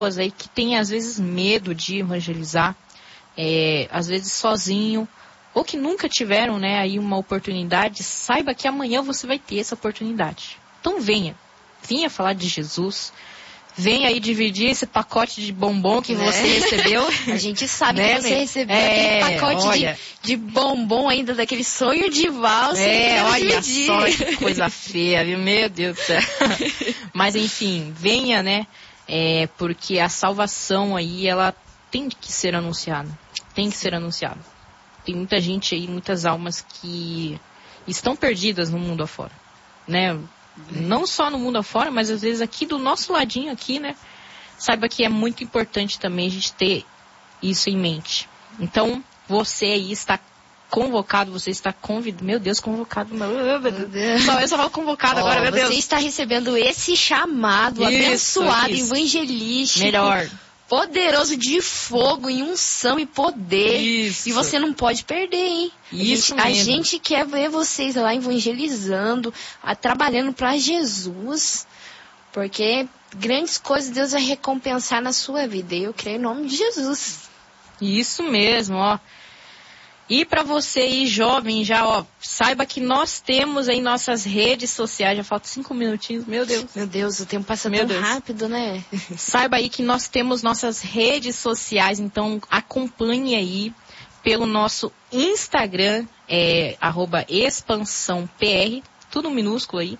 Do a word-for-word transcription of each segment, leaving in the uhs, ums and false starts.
aí que têm às vezes medo de evangelizar, é, às vezes sozinho, ou que nunca tiveram, né, aí uma oportunidade, saiba que amanhã você vai ter essa oportunidade. Então venha, venha falar de Jesus, venha aí dividir esse pacote de bombom que né? você recebeu. A gente sabe né? que você recebeu é, aquele pacote olha, de, de bombom ainda, daquele sonho de valsa. É, olha só que coisa feia, viu? Meu Deus do céu. Mas enfim, venha, né? É, porque a salvação aí, ela tem que ser anunciada. Tem que ser anunciada. Tem muita gente aí, muitas almas que estão perdidas no mundo afora, né? Não só no mundo afora, mas às vezes aqui do nosso ladinho aqui, né? Saiba que é muito importante também a gente ter isso em mente. Então, você aí está convocado, você está convidado. Meu Deus, convocado. Meu Deus. Só, eu só falo convocado oh, agora, meu Deus. Você está recebendo esse chamado isso, abençoado, isso. evangelístico. Melhor. Poderoso de fogo, em unção e poder. Isso. E você não pode perder, hein? Isso a, gente, mesmo. a gente quer ver vocês lá evangelizando, a, trabalhando para Jesus. Porque grandes coisas Deus vai recompensar na sua vida. E eu creio em nome de Jesus. Isso mesmo, ó. E para você aí, jovem, já, ó, saiba que nós temos aí nossas redes sociais, já faltam cinco minutinhos, meu Deus. Meu Deus, o tempo passa meu tão Deus. rápido, né? Saiba aí que nós temos nossas redes sociais, então acompanhe aí pelo nosso Instagram, é, arroba expansãopr, tudo minúsculo aí,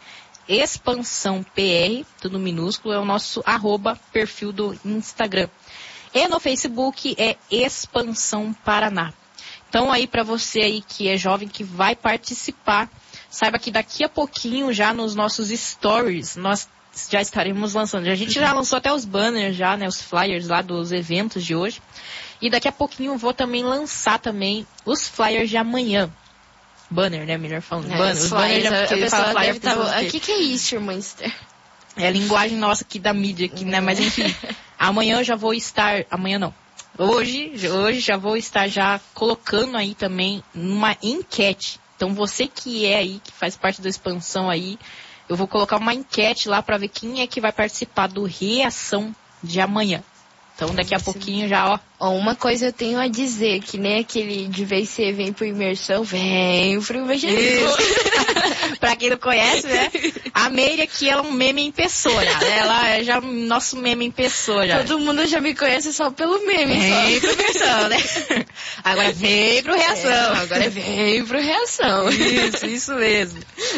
expansãopr, tudo minúsculo, é o nosso arroba perfil do Instagram. E no Facebook é Expansão Paraná. Então aí para você aí que é jovem, que vai participar, saiba que daqui a pouquinho já nos nossos stories nós já estaremos lançando. A gente já lançou até os banners já, né, os flyers lá dos eventos de hoje. E daqui a pouquinho eu vou também lançar também os flyers de amanhã. Banner, né, melhor falando. É, banner, os os flyers, banners, a, a pessoa flyer, deve estar... O que, que é isso, irmã Esther? É a linguagem nossa aqui da mídia, aqui, né, mas enfim. Amanhã eu já vou estar... Amanhã não. Hoje, hoje já vou estar já colocando aí também uma enquete. Então você que é aí, que faz parte da expansão aí, eu vou colocar uma enquete lá para ver quem é que vai participar do Reação de amanhã. Então daqui a Sim. pouquinho já, ó. ó. Uma coisa eu tenho a dizer, que nem aquele de vez você vem pro imersão, vem pro evangelismo. Pra quem não conhece, né? A Meire aqui, ela é um meme em pessoa, né? Ela é já nosso meme em pessoa, já. Todo mundo já me conhece só pelo meme. Vem só. pro Imersão, né? Agora vem pro Reação. É, agora vem pro Reação. Isso, isso mesmo.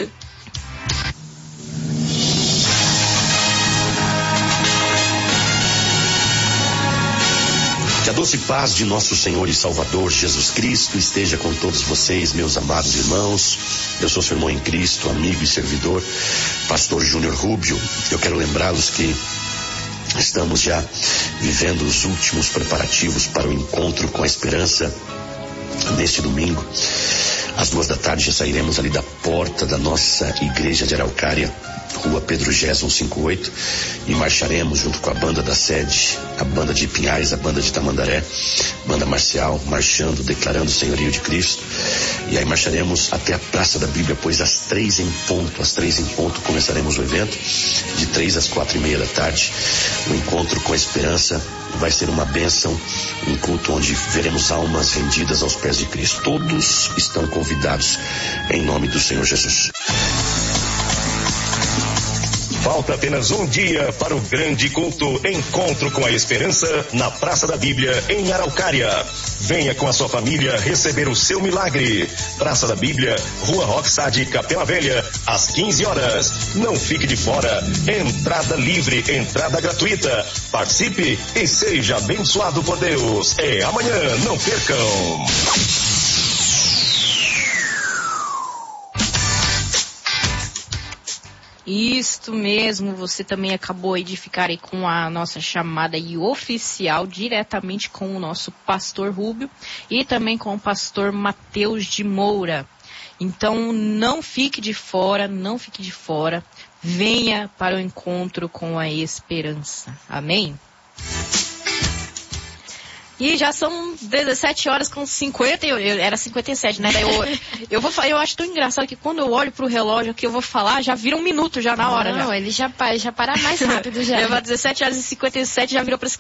Que a doce paz de nosso Senhor e Salvador Jesus Cristo esteja com todos vocês, meus amados irmãos. Eu sou seu irmão em Cristo, amigo e servidor, pastor Júnior Rubio. Eu quero lembrá-los que estamos já vivendo os últimos preparativos para o encontro com a esperança neste domingo. Às duas da tarde já sairemos ali da porta da nossa igreja de Araucária, Rua Pedro Gerson cinquenta e oito, e marcharemos junto com a banda da sede, a banda de Pinhais, a banda de Tamandaré, banda marcial, marchando, declarando o senhorio de Cristo. E aí marcharemos até a Praça da Bíblia, pois às três em ponto, às três em ponto começaremos o evento, de três às quatro e meia da tarde. O encontro com a esperança vai ser uma bênção, um culto onde veremos almas rendidas aos pés de Cristo. Todos estão convidados em nome do Senhor Jesus. Falta apenas um dia para o grande culto Encontro com a Esperança na Praça da Bíblia, em Araucária. Venha com a sua família receber o seu milagre. Praça da Bíblia, Rua Roxade, Capela Velha, às quinze horas. Não fique de fora. Entrada livre, entrada gratuita. Participe e seja abençoado por Deus. É amanhã, não percam. Isto mesmo, você também acabou aí de ficar aí com a nossa chamada aí oficial, diretamente com o nosso pastor Rubio e também com o pastor Mateus de Moura. Então não fique de fora, não fique de fora, venha para o encontro com a esperança. Amém? E já são dezessete horas com cinquenta, eu, eu, era cinquenta e sete, né? Eu, eu, vou, eu acho tão engraçado que quando eu olho pro relógio que eu vou falar, já vira um minuto já na hora. Não, já. ele já, já para mais rápido já. Eu vou dezessete horas e cinquenta e sete, já virou para